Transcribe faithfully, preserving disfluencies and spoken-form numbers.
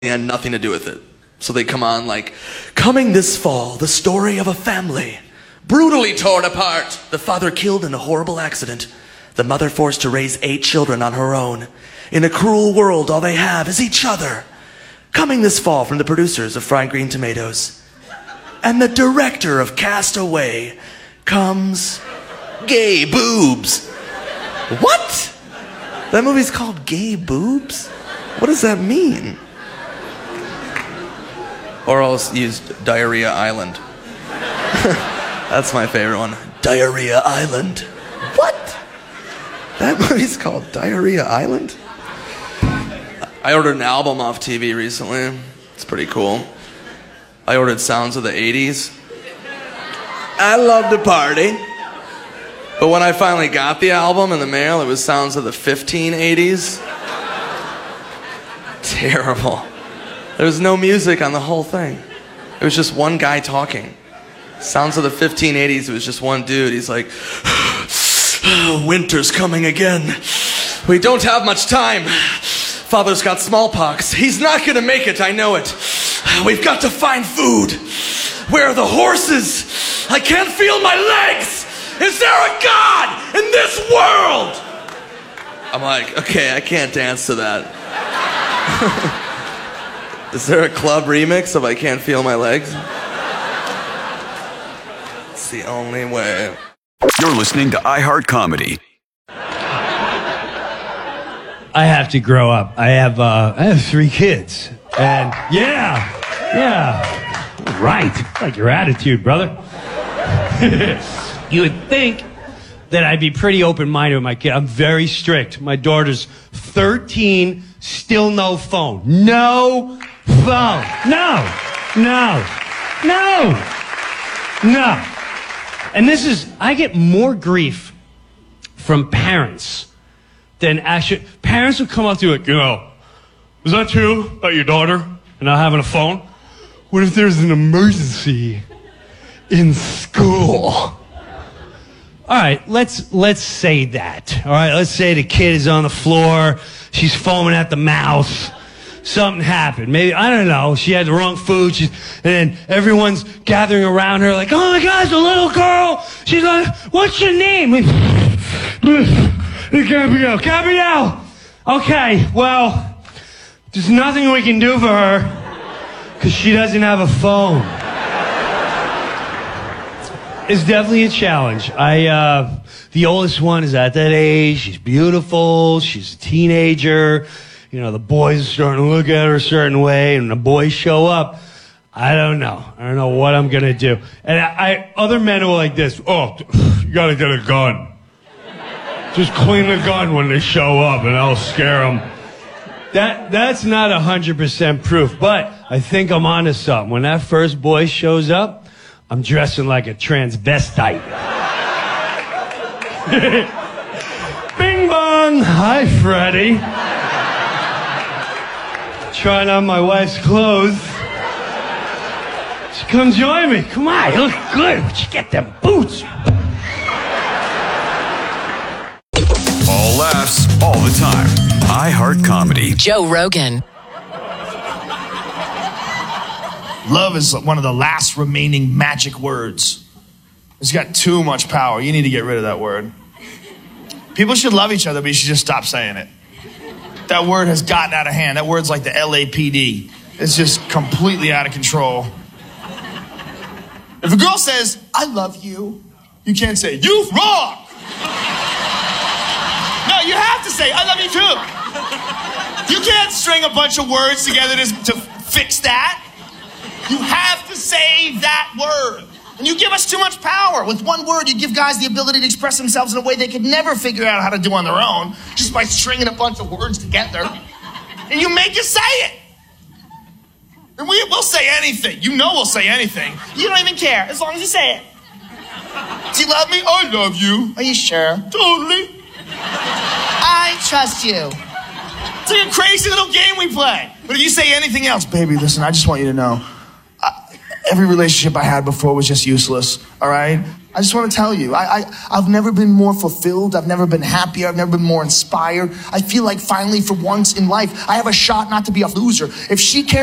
had nothing to do with it. So they come on like, coming this fall, the story of a family brutally torn apart. The father killed in a horrible accident. The mother forced to raise eight children on her own. In a cruel world, all they have is each other. Coming this fall from the producers of Fried Green Tomatoes. And the director of Cast Away comes Gay Boobs. What? That movie's called Gay Boobs? What does that mean? Or I'll use Diarrhea Island. That's my favorite one. Diarrhea Island. What? That movie's called Diarrhea Island? I ordered an album off T V recently. It's pretty cool. I ordered Sounds of the eighties. I love to party. But when I finally got the album in the mail, it was Sounds of the fifteen eighties. Terrible. There was no music on the whole thing. It was just one guy talking. Sounds of the fifteen eighties, it was just one dude. He's like, winter's coming again. We don't have much time. Father's got smallpox. He's not gonna make it, I know it. We've got to find food. Where are the horses? I can't feel my legs. Is there a God in this world? I'm like, okay, I can't dance to that. Is there a club remix of I Can't Feel My Legs? It's the only way. You're listening to iHeart Comedy. I have to grow up. I have uh, I have three kids. And yeah, yeah. Right. Like your attitude, brother. You would think that I'd be pretty open-minded with my kid. I'm very strict. My daughter's thirteen, still no phone. No phone. No. No. No. No. And this is, I get more grief from parents than actually, parents will come up to it, you know, is that true about your daughter and not having a phone? What if there's an emergency in school? All right, let's let's say that. All right, let's say the kid is on the floor, she's foaming at the mouth. Something happened. Maybe, I don't know, she had the wrong food, she's, and then everyone's gathering around her like, oh my gosh, the little girl, she's like, what's your name? Gabrielle, Gabrielle. Okay, well, there's nothing we can do for her because she doesn't have a phone. It's definitely a challenge. I, uh, the oldest one is at that age. She's beautiful. She's a teenager. You know, the boys are starting to look at her a certain way, and the boys show up. I don't know. I don't know what I'm going to do. And I, I, other men are like this. Oh, you got to get a gun. Just clean the gun when they show up, and I'll scare them. That, that's not one hundred percent proof, but I think I'm onto something. When that first boy shows up, I'm dressing like a transvestite. Bing bong! Hi, Freddie. Trying on my wife's clothes. She come join me. Come on, you look good. Where'd you get them boots? All laughs, all the time. iHeart Comedy. Joe Rogan. Love is one of the last remaining magic words. It's got too much power. You need to get rid of that word. People should love each other, but you should just stop saying it. That word has gotten out of hand. That word's like the L A P D. It's just completely out of control. If a girl says, I love you, you can't say, you wrong. No, you have to say, I love you too. You can't string a bunch of words together to, to fix that. You have to say that word. And you give us too much power. With one word, you give guys the ability to express themselves in a way they could never figure out how to do on their own, just by stringing a bunch of words together. And you make us say it. And we, we'll say anything. You know we'll say anything. You don't even care, as long as you say it. Do you love me? I love you. Are you sure? Totally. I trust you. It's like a crazy little game we play. But if you say anything else, baby, listen, I just want you to know. I, every relationship I had before was just useless, all right? I just want to tell you, I, I, I've never been more fulfilled. I've never been happier. I've never been more inspired. I feel like finally, for once in life, I have a shot not to be a loser. If she cares